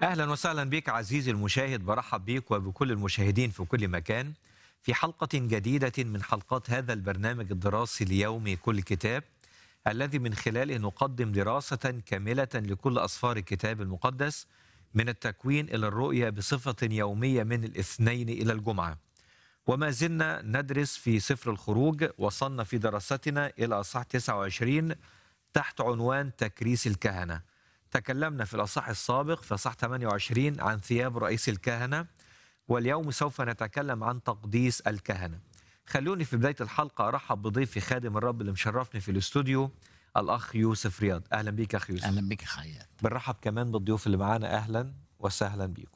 أهلا وسهلا بك عزيزي المشاهد، برحب بك وبكل المشاهدين في كل مكان في حلقة جديدة من حلقات هذا البرنامج الدراسي اليومي كل كتاب، الذي من خلاله نقدم دراسة كاملة لكل أسفار الكتاب المقدس من التكوين إلى الرؤيا بصفة يومية من الاثنين إلى الجمعة. وما زلنا ندرس في سفر الخروج، وصلنا في دراستنا إلى أصحاح 29 تحت عنوان تكريس الكهنة. تكلمنا في الأصحاح السابق في أصحاح 28 عن ثياب رئيس الكهنة، واليوم سوف نتكلم عن تقديس الكهنة. خلوني في بداية الحلقة أرحب بضيفي خادم الرب اللي مشرفني في الاستوديو، الأخ يوسف رياض. أهلا بيك أخ يوسف. اهلا بك خيات. بنرحب كمان بالضيوف اللي معانا، أهلا وسهلا بيكم.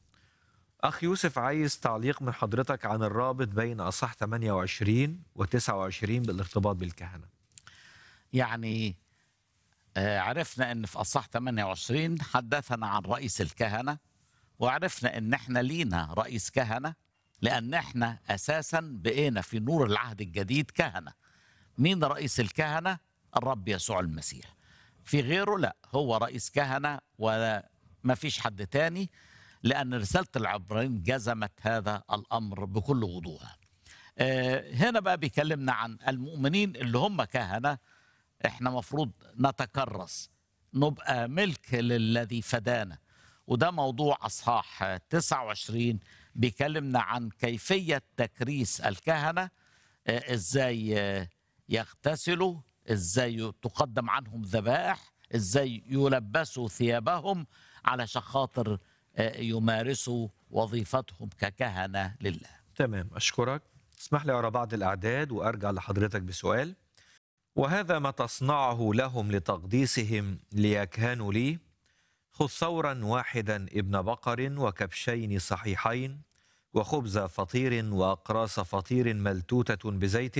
أخ يوسف، عايز تعليق من حضرتك عن الرابط بين أصحاح 28 و29 بالارتباط بالكهنة. يعني عرفنا ان في اصحاح 28 حدثنا عن رئيس الكهنه، وعرفنا ان احنا لينا رئيس كهنه لان احنا اساسا بقينا في نور العهد الجديد كهنه. مين رئيس الكهنه؟ الرب يسوع المسيح. في غيره لا، هو رئيس كهنه وما فيش حد تاني، لان رساله العبرانيين جزمت هذا الامر بكل وضوح. هنا بقى بيكلمنا عن المؤمنين اللي هم كهنه. احنا مفروض نتكرس، نبقى ملك للذي فدانا، وده موضوع اصحاح 29 بيكلمنا عن كيفيه تكريس الكهنه. ازاي يغتسلوا، ازاي تقدم عنهم ذبائح، ازاي يلبسوا ثيابهم علشان خاطر يمارسوا وظيفتهم ككهنه لله. تمام، أشكرك. اسمح لي أرى بعض الأعداد وأرجع لحضرتك بسؤال. وهذا ما تصنعه لهم لتقديسهم ليكهنوا لي: خذ ثورا واحدا ابن بقر وكبشين صحيحين وخبز فطير وأقراص فطير ملتوتة بزيت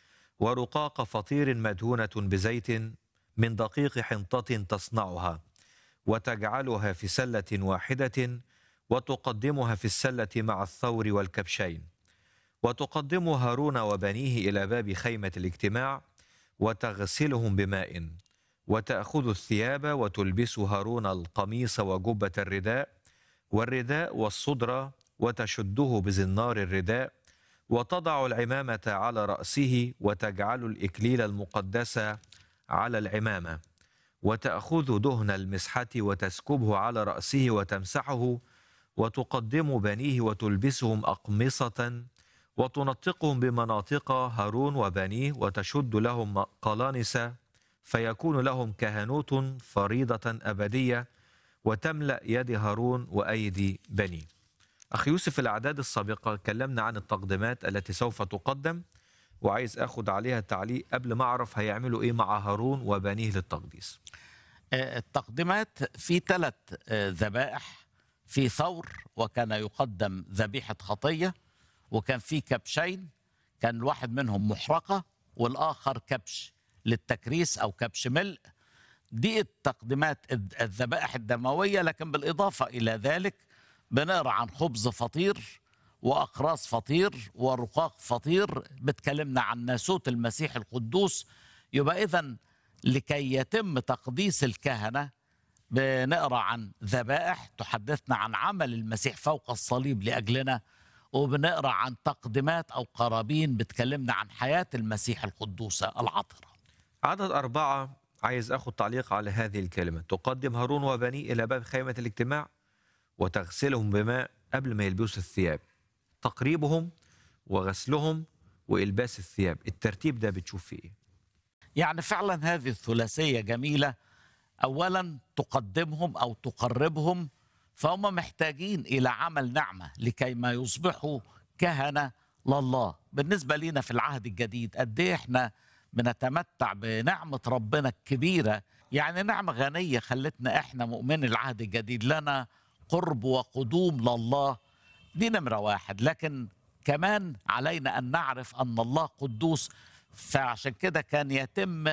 ورقاق فطير مدهونة بزيت من دقيق حنطة تصنعها، وتجعلها في سلة واحدة وتقدمها في السلة مع الثور والكبشين، وتقدم هارون وبنيه إلى باب خيمة الاجتماع وتغسلهم بماء، وتأخذ الثياب وتلبس هارون القميص وجبة الرداء والرداء والصدرة وتشده بزنار الرداء، وتضع العمامة على رأسه وتجعل الإكليل المقدس على العمامة، وتأخذ دهن المسحة وتسكبه على رأسه وتمسحه، وتقدم بنيه وتلبسهم أقمصة وتنطقهم بمناطق هارون وبنيه وتشد لهم قلانس، فيكون لهم كهنوت فريضة أبدية وتملأ يد هارون وأيدي بنيه. أخي يوسف، الأعداد السابقة كلمنا عن التقدمات التي سوف تقدم، وعايز أخذ عليها تعليق قبل ما أعرف هيعملوا إيه مع هارون وبنيه للتقديس. التقديمات في 3 ذبائح. في ثور وكان يقدم ذبيحة خطية، وكان في كبشين، كان الواحد منهم محرقة والآخر كبش للتكريس أو كبش ملء. دي التقديمات الذبائح الدموية. لكن بالإضافة إلى ذلك بنقرأ عن خبز فطير وأقراص فطير ورقاق فطير، بتكلمنا عن ناسوت المسيح القدوس. يبقى إذن لكي يتم تقديس الكهنة بنقرأ عن ذبائح تحدثنا عن عمل المسيح فوق الصليب لأجلنا، وبنقرأ عن تقدمات أو قرابين بتكلمنا عن حياة المسيح القدوسة العطرة. عدد 4 عايز أخذ تعليق على هذه الكلمة: تقدم هارون وبنيه إلى باب خيمة الاجتماع وتغسلهم بماء قبل ما يلبسوا الثياب. تقريبهم وغسلهم وإلباس الثياب، الترتيب ده بتشوف فيه إيه؟ يعني فعلا هذه الثلاثية جميلة. أولا تقدمهم أو تقربهم، فهم محتاجين إلى عمل نعمة لكي ما يصبحوا كهنة لله. بالنسبة لنا في العهد الجديد قد إيه إحنا بنتمتع بنعمة ربنا الكبيرة، يعني نعمة غنية خلتنا إحنا مؤمنين العهد الجديد لنا قرب وقدوم لله. دي نمرة 1. لكن كمان علينا أن نعرف أن الله قدوس، فعشان كده كان يتم